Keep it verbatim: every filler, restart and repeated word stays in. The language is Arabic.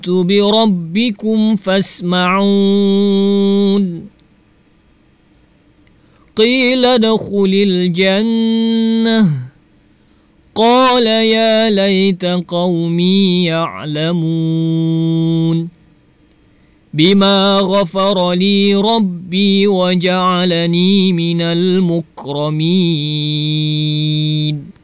بربكم فاسمعون قيل ادخل الجنة قال يا ليت قومي يعلمون بما غفر لي ربي وجعلني من المكرمين